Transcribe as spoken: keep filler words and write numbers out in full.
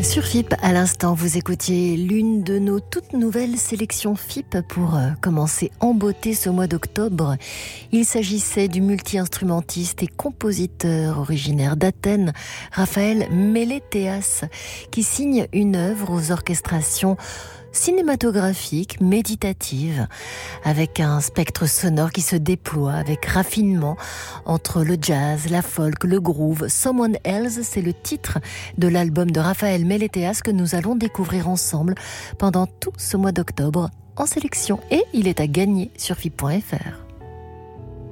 Sur F I P, à l'instant, vous écoutiez l'une de nos toutes nouvelles sélections F I P pour euh, commencer en beauté ce mois d'octobre. Il s'agissait du multi-instrumentiste et compositeur originaire d'Athènes, Raphaël Mélétéas, qui signe une œuvre aux orchestrations cinématographique, méditative, avec un spectre sonore qui se déploie avec raffinement entre le jazz, la folk, le groove. Someone Else, c'est le titre de l'album de Raphaël Mélétéas que nous allons découvrir ensemble pendant tout ce mois d'octobre en sélection. Et il est à gagner sur F I P point F R.